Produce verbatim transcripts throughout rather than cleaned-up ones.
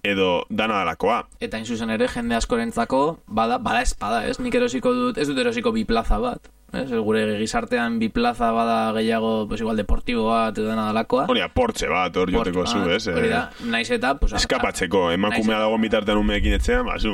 edo dana dalakoa. Eta inzuzen ere, jende askorentzako, bada, bada espada, ez? Nik erosiko dut, ez dut erosiko bi plaza bat. Ez? Gure gizartean bi plaza bada gehiago, pues igual, deportibo bat, edo dana dalakoa. Hori, Porsche bat, hor joteko zu, ez? Hori da, naiz eta... Pues, eskapatzeko, emakumea dago bitartean umeekin etxean, basu.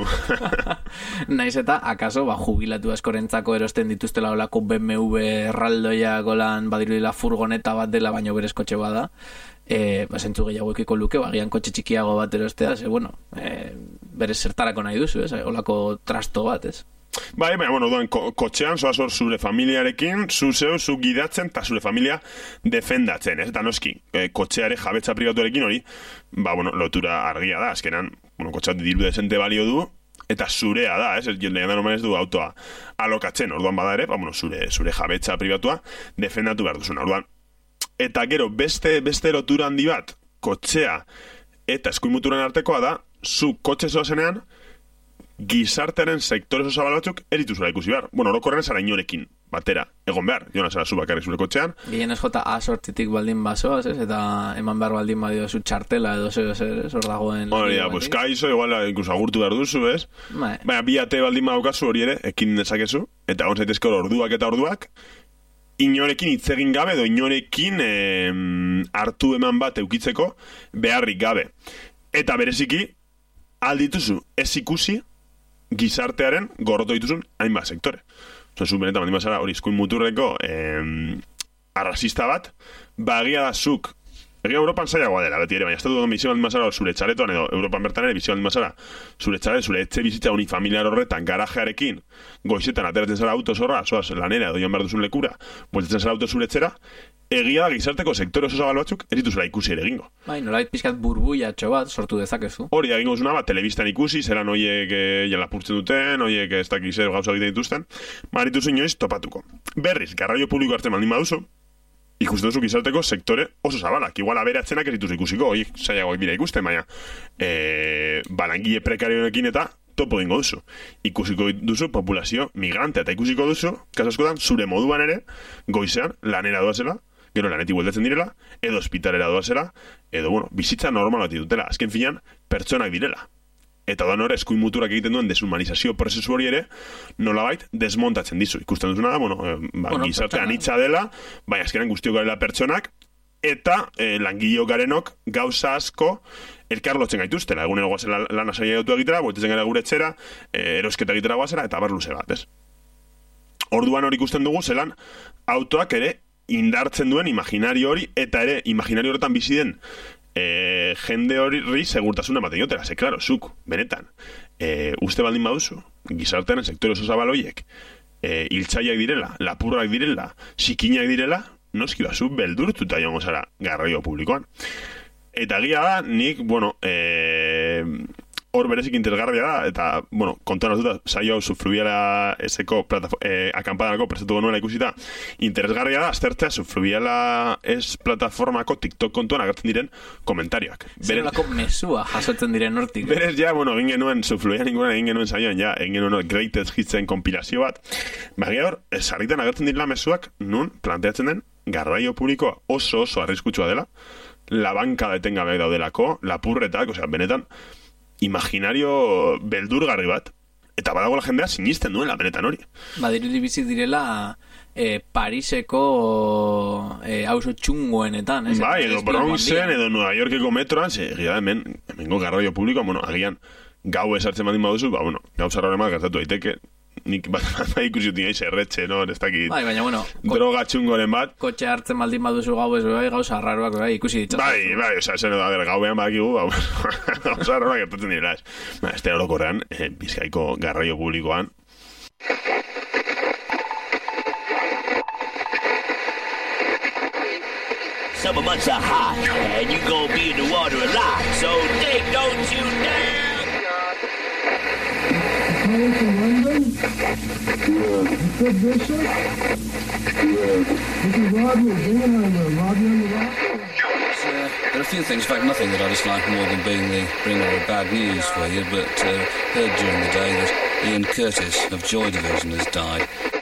Naiz eta, akaso, ba, jubilatu askorentzako erosten dituztela olako B M W erraldoia golan badirudila furgoneta bat dela, baino berez kotxe bada. E, ba, zentzu gehiago ekiko luke, bagian kotxe txikiago bat erostea, ze, bueno, e, berez zertarako nahi duzu, ez? Olako trasto bat, ez? Bai, baina, bueno, duan, ko kotxean, zoaz hor zure familiarekin, zu zeu, zu gidatzen, eta zure familia defendatzen, ez? Eta noski, e, kotxeare jabetza pribatuarekin hori, ba, bueno, lotura argia da, azkenan, bueno, kotxeat diru desente balio du, eta zurea da, ez? Lehan da normal ez du autoa alokatzen, orduan bada ere, ba, bueno, zure, zure jabetza pribatua defendatu behar duzuna, orduan. Eta gero, beste, beste lotura handi bat, kotxea eta eskuimuturen artekoa da, zu kotxe zoazenean, gizartearen sektore zabal batzuk erituzura ikusi behar. Bueno, orokorren zara inorekin batera, egon behar, jona zara zu bakarrik zure kotxean. Gien ez jota A sortzitik baldin basoaz, ez? Eta eman behar baldin badio zu txartela edo zeo zer, ez? Hor dagoen... Hori da, pues kaizo, igual, incluso agurtu behar duzu, ez? Bai. Baina, bi ate baldin badaukazu hori ere, ekin dezakezu, eta hon zaitezke hor orduak eta orduak, inorekin hitzegin gabe, edo inorekin eh, hartu eman bat eukitzeko beharrik gabe. Eta bereziki, aldituzu ez ikusi, gizartearen gorroto dituzun hainbat sektore. Oso, zu benetan baldin bazara hori izkuin muturreko eh, arrasista bat, bagia da zuk, egia Europan zailagoa dela, beti ere, baina estatu duen bizio baldin bazara zure txaretoan, edo Europan bertan ere bizio baldin bazara zure txaret, zure etxe bizitza unifamiliar horretan, garajearekin, goizetan ateratzen zara auto zorra, zoaz lanera, edo joan behar duzun lekura, bueltatzen zara auto zure etxera, egia da gizarteko sektore oso zabal batzuk ez dituzela ikusi ere egingo. Bai, nolait pixkat burbuiatxo bat sortu dezakezu. Hori egingo zuna bat, telebistan ikusi, zelan oiek e, lapurtzen duten, oiek ez dakiz zer gauza egiten dituzten, marituzu inoiz topatuko. Berriz, garraio publiko hartzen baldin baduzu, ikusten duzu gizarteko sektore oso zabalak. Igual aberatzenak ez dituzu ikusiko, oiek zaiagoak bira ikusten, baina e, balangile prekarioekin eta topo dingo duzu. Ikusiko duzu populazio migrante, eta ikusiko duzu, kaso askotan, zure moduan ere, goizean, lanera doazela, gero lanetik bueltatzen direla, edo ospitalera doazela, edo, bueno, bizitza normal bat dutela. Azken finean, pertsonak direla. Eta da nore, eskuin muturak egiten duen deshumanizazio prozesu hori ere, nolabait desmontatzen dizu. Ikusten duzuna da, bueno, eh, ba, bueno, gizarte anitza dela, baina azkenan guztiok garela pertsonak, eta eh, langileo garenok gauza asko elkarlotzen gaituztela. Egunero guazela lana saia gautu egitera, bueltetzen gara gure etxera, eh, erosketa egitera guazela, eta bar luze bat, ez? Orduan hori ikusten dugu, zelan autoak ere indartzen duen imaginario hori, eta ere imaginario horretan bizi den e, jende hori segurtasuna ematen jotera. Ze, klaro, zuk, benetan, e, uste baldin baduzu, gizartearen sektore oso zabal horiek, e, hiltzaiak direla, lapurrak direla, sikinak direla, noski bazu beldurtuta joango zara garraio publikoan. Eta egia da, nik, bueno, e, hor berezik interesgarria da, eta, bueno, kontuan hartuta, saio hau Subfluviala eseko eh, akampadanako prestatu genuela ikusita, interesgarria da, aztertzea Subfluviala es plataformako TikTok kontuan agertzen diren komentarioak. Zer olako mesua jasotzen diren hortik. Berez, ja, bueno, egin genuen Subfluviala ninguna, egin genuen saioan, ja, egin genuen Greatest Hitsen kompilazio bat. Baina hor, sarritan agertzen direla mesuak, nun planteatzen den, garraio publikoa oso oso arriskutsua dela, la banka detengabe daudelako, lapurretak, osea, benetan, imaginario beldurgarri bat, eta badago la jendea sinisten duela benetan hori. Badirudi bizi direla eh, Pariseko eh, auzo txungoenetan, ez? Bai, edo Bronxen, edo Nueva Yorkeko metroan, ze, egia da, hemen, hemengo garraio publikoa, bueno, agian, gau esartzen badin baduzu, ba, bueno, gau zarrore bat gertatu daiteke, nik bat ba, ikusi dut nire zerretxe, no? Ez dakit, bai, baina, bueno, droga txungoren bat. Kotxe hartzen baldin baduzu gau ez, bai, gauza arraroak, bai, ikusi ditzatzen. Bai, bai, oza, zen edo, a ber, gauean badakigu, ba, gauza arraroak gertatzen direla, ez. Ba, ez orokorrean, eh, Bizkaiko garraio publikoan. Summer months are hot, and you gonna be in the water a lot, so dig, don't you dare! Calling from London? Yeah. Mister Bishop? Yeah. This is Rodney Bingenheimer. Rodney on the rock? Uh, there are a few things, in fact nothing that I dislike more than being the bringer of bad news for you, but uh, heard during the day that Ian Curtis of Joy Division has died.